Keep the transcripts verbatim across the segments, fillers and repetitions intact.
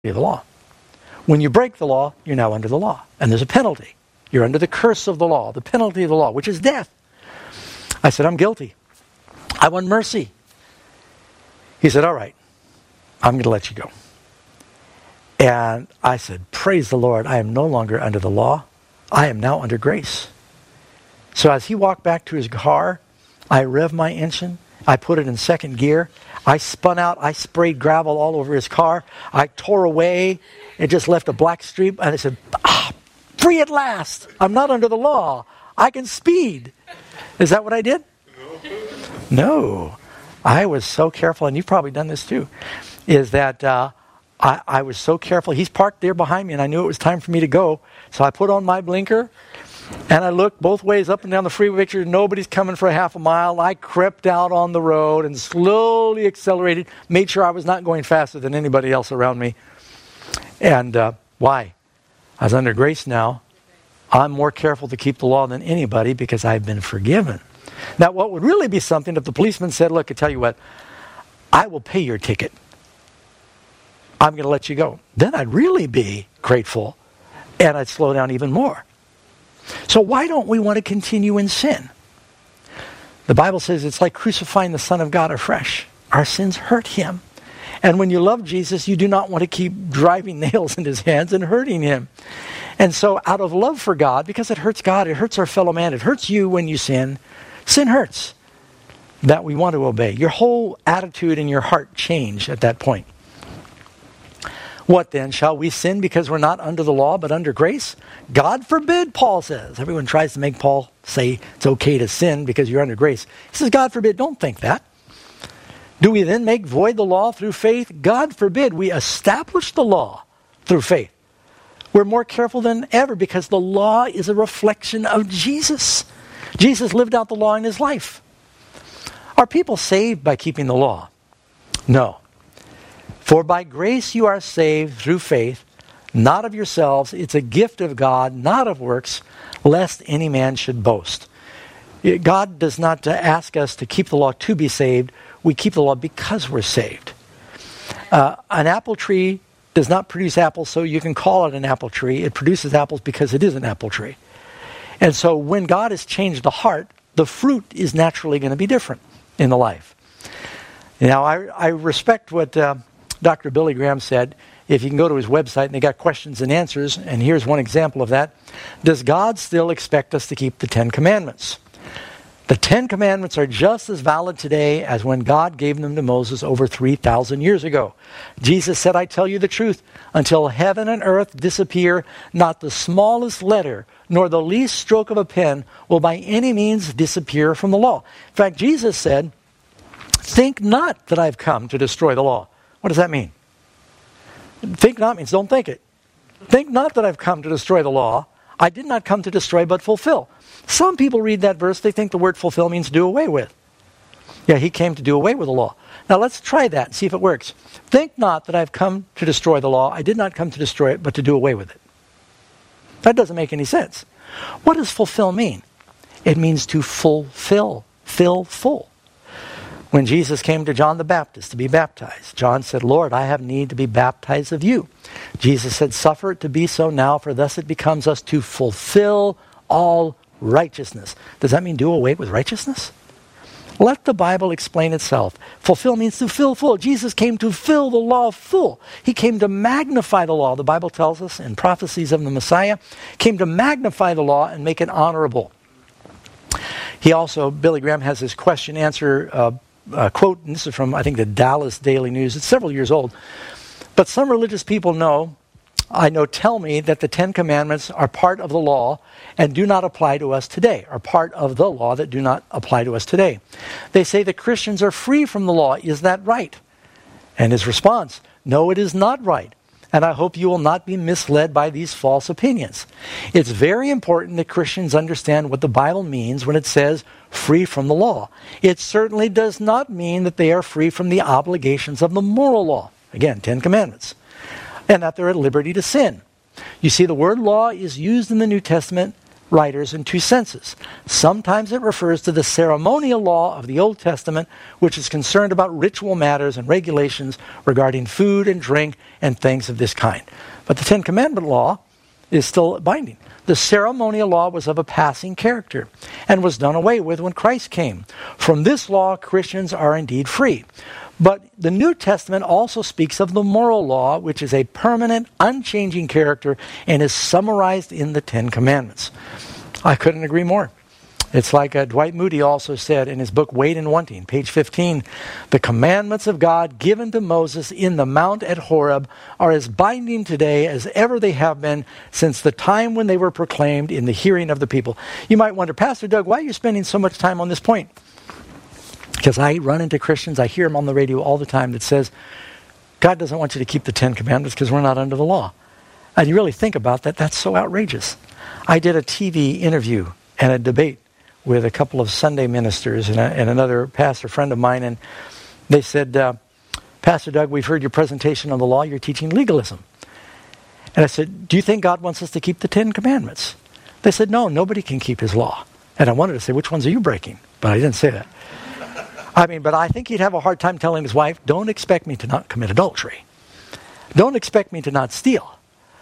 of the law. When you break the law, you're now under the law. And there's a penalty. You're under the curse of the law, the penalty of the law, which is death. I said, I'm guilty. I want mercy. He said, all right, I'm going to let you go. And I said, praise the Lord, I am no longer under the law. I am now under grace. So as he walked back to his car, I revved my engine. I put it in second gear. I spun out. I sprayed gravel all over his car. I tore away and just left a black streak. And I said, ah, free at last. I'm not under the law. I can speed. Is that what I did? No. I was so careful, and you've probably done this too, is that uh, I, I was so careful. He's parked there behind me, and I knew it was time for me to go. So I put on my blinker, and I looked both ways up and down the freeway. Make sure nobody's coming for a half a mile. I crept out on the road and slowly accelerated, made sure I was not going faster than anybody else around me. And uh, why? I was under grace now. I'm more careful to keep the law than anybody because I've been forgiven. Now, what would really be something if the policeman said, look, I tell you what, I will pay your ticket. I'm going to let you go. Then I'd really be grateful, and I'd slow down even more. So why don't we want to continue in sin? The Bible says it's like crucifying the Son of God afresh. Our sins hurt him. And when you love Jesus, you do not want to keep driving nails in his hands and hurting him. And so out of love for God, because it hurts God, it hurts our fellow man, it hurts you when you sin, sin hurts, that we want to obey. Your whole attitude and your heart change at that point. What then? Shall we sin because we're not under the law but under grace? God forbid, Paul says. Everyone tries to make Paul say it's okay to sin because you're under grace. He says, God forbid, don't think that. Do we then make void the law through faith? God forbid. We establish the law through faith. We're more careful than ever because the law is a reflection of Jesus. Jesus lived out the law in his life. Are people saved by keeping the law? No. For by grace you are saved through faith, not of yourselves. It's a gift of God, not of works, lest any man should boast. God does not ask us to keep the law to be saved. We keep the law because we're saved. Uh, an apple tree does not produce apples, so you can call it an apple tree. It produces apples because it is an apple tree. And so when God has changed the heart, the fruit is naturally going to be different in the life. Now, I, I respect what uh, Doctor Billy Graham said. If you can go to his website, and they got questions and answers, and here's one example of that. Does God still expect us to keep the Ten Commandments? The Ten Commandments are just as valid today as when God gave them to Moses over three thousand years ago. Jesus said, I tell you the truth, until heaven and earth disappear, not the smallest letter nor the least stroke of a pen will by any means disappear from the law. In fact, Jesus said, think not that I've come to destroy the law. What does that mean? Think not means don't think it. Think not that I've come to destroy the law. I did not come to destroy but fulfill. Some people read that verse, they think the word fulfill means do away with. Yeah, he came to do away with the law. Now let's try that and see if it works. Think not that I've come to destroy the law. I did not come to destroy it, but to do away with it. That doesn't make any sense. What does fulfill mean? It means to fulfill, fill full. When Jesus came to John the Baptist to be baptized, John said, Lord, I have need to be baptized of you. Jesus said, suffer it to be so now, for thus it becomes us to fulfill all righteousness. Does that mean do away with righteousness? Let the Bible explain itself. Fulfill means to fill full. Jesus came to fill the law full. He came to magnify the law. The Bible tells us in prophecies of the Messiah, came to magnify the law and make it honorable. He also, Billy Graham has his question answer uh, uh, quote, and this is from, I think, the Dallas Daily News. It's several years old. But some religious people know, I know, tell me that the Ten Commandments are part of the law and do not apply to us today, are part of the law that do not apply to us today. They say that Christians are free from the law. Is that right? And his response, no, it is not right. And I hope you will not be misled by these false opinions. It's very important that Christians understand what the Bible means when it says free from the law. It certainly does not mean that they are free from the obligations of the moral law. Again, Ten Commandments. And that they're at liberty to sin. You see, the word law is used in the New Testament writers in two senses. Sometimes it refers to the ceremonial law of the Old Testament, which is concerned about ritual matters and regulations regarding food and drink and things of this kind. But the Ten Commandment law is still binding. The ceremonial law was of a passing character and was done away with when Christ came. From this law, Christians are indeed free. But the New Testament also speaks of the moral law, which is a permanent, unchanging character and is summarized in the Ten Commandments. I couldn't agree more. It's like uh, Dwight Moody also said in his book, Wait and Wanting, page fifteen, the commandments of God given to Moses in the mount at Horeb are as binding today as ever they have been since the time when they were proclaimed in the hearing of the people. You might wonder, Pastor Doug, why are you spending so much time on this point? Because I run into Christians, I hear them on the radio all the time that says, God doesn't want you to keep the Ten Commandments because we're not under the law. And you really think about that, that's so outrageous. I did a T V interview and a debate with a couple of Sunday ministers and, a, and another pastor friend of mine, and they said, uh, Pastor Doug, we've heard your presentation on the law, you're teaching legalism. And I said, do you think God wants us to keep the Ten Commandments? They said, no, nobody can keep his law. And I wanted to say, which ones are you breaking? But I didn't say that. I mean, but I think he'd have a hard time telling his wife, don't expect me to not commit adultery. Don't expect me to not steal.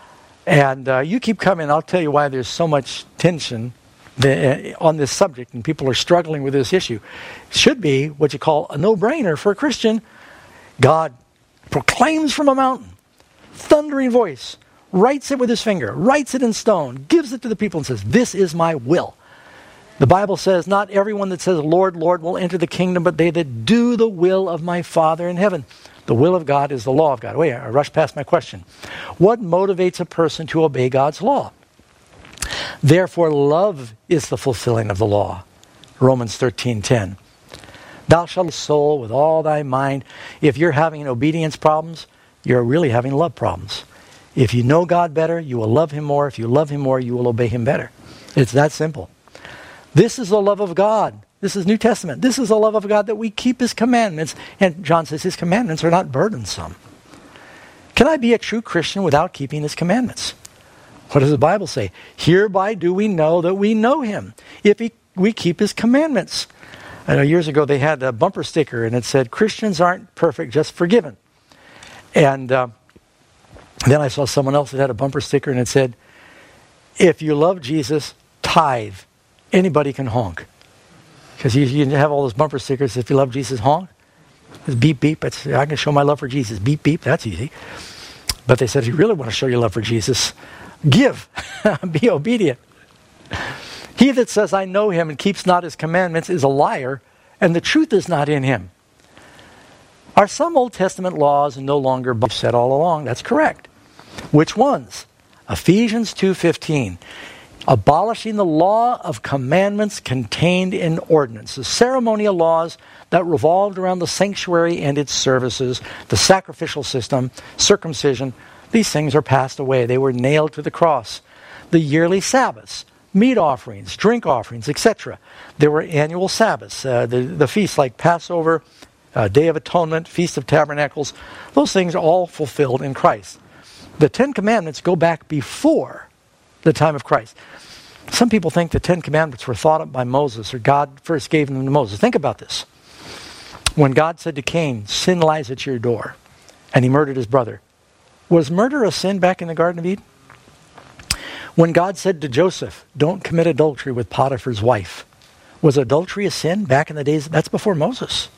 And uh, you keep coming, I'll tell you why there's so much tension the, uh, on this subject, and people are struggling with this issue. It should be what you call a no-brainer for a Christian. God proclaims from a mountain, thundering voice, writes it with his finger, writes it in stone, gives it to the people and says, this is my will. The Bible says, not everyone that says, Lord, Lord, will enter the kingdom, but they that do the will of my Father in heaven. The will of God is the law of God. Wait, I rushed past my question. What motivates a person to obey God's law? Therefore, love is the fulfilling of the law. Romans thirteen ten. Thou shalt love thy soul with all thy mind. If you're having obedience problems, you're really having love problems. If you know God better, you will love him more. If you love him more, you will obey him better. It's that simple. This is the love of God. This is New Testament. This is the love of God, that we keep his commandments. And John says his commandments are not burdensome. Can I be a true Christian without keeping his commandments? What does the Bible say? Hereby do we know that we know him, if he, we keep his commandments. I know years ago they had a bumper sticker and it said, Christians aren't perfect, just forgiven. And uh, then I saw someone else that had a bumper sticker and it said, if you love Jesus, tithe. Anybody can honk. Because you, you have all those bumper stickers, if you love Jesus, honk. It's beep, beep. It's, I can show my love for Jesus. Beep, beep. That's easy. But they said, if you really want to show your love for Jesus, give. Be obedient. He that says, I know him and keeps not his commandments is a liar, and the truth is not in him. Are some Old Testament laws no longer said all along? That's correct. Which ones? Ephesians two fifteen. Abolishing the law of commandments contained in ordinances, ceremonial laws that revolved around the sanctuary and its services, the sacrificial system, circumcision. These things are passed away. They were nailed to the cross. The yearly Sabbaths, meat offerings, drink offerings, et cetera. There were annual Sabbaths, uh, the, the feasts like Passover, uh, Day of Atonement, Feast of Tabernacles. Those things are all fulfilled in Christ. The Ten Commandments go back before the time of Christ. Some people think the Ten Commandments were thought up by Moses, or God first gave them to Moses. Think about this. When God said to Cain, sin lies at your door, and he murdered his brother, was murder a sin back in the Garden of Eden? When God said to Joseph, don't commit adultery with Potiphar's wife, was adultery a sin back in the days? That's before Moses.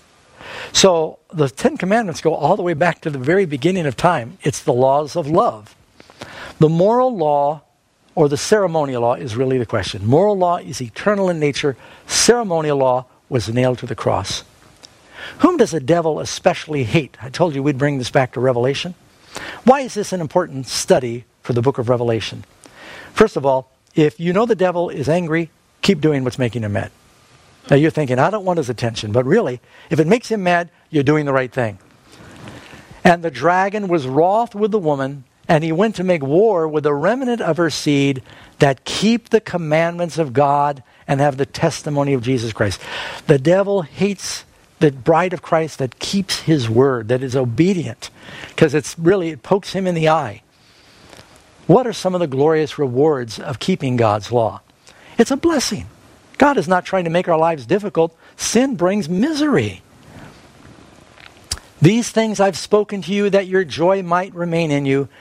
So the Ten Commandments go all the way back to the very beginning of time. It's the laws of love. The moral law or the ceremonial law is really the question. Moral law is eternal in nature. Ceremonial law was nailed to the cross. Whom does the devil especially hate? I told you we'd bring this back to Revelation. Why is this an important study for the book of Revelation? First of all, if you know the devil is angry, keep doing what's making him mad. Now you're thinking, I don't want his attention. But really, if it makes him mad, you're doing the right thing. And the dragon was wroth with the woman, and he went to make war with the remnant of her seed that keep the commandments of God and have the testimony of Jesus Christ. The devil hates the bride of Christ that keeps his word, that is obedient, because it's really, it pokes him in the eye. What are some of the glorious rewards of keeping God's law? It's a blessing. God is not trying to make our lives difficult. Sin brings misery. These things I've spoken to you that your joy might remain in you